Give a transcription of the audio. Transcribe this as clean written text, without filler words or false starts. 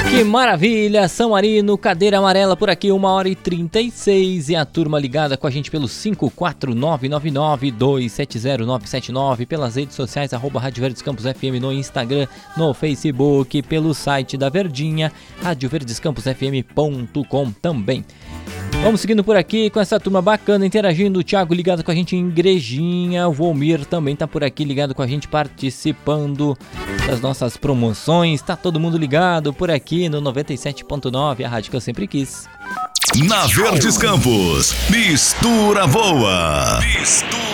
Que maravilha, São Marino, cadeira amarela por aqui, 1h36 e a turma ligada com a gente pelo 54999270979, pelas redes sociais, @Rádio Verdes Campos FM no Instagram, no Facebook, pelo site da Verdinha, radioverdescamposfm.com também. Vamos seguindo por aqui com essa turma bacana, interagindo. O Thiago ligado com a gente em Igrejinha, o Volmir também tá por aqui ligado com a gente, participando das nossas promoções. Tá todo mundo ligado por aqui no 97.9, a rádio que eu sempre quis. Na Verdes Campos, mistura boa. Mistura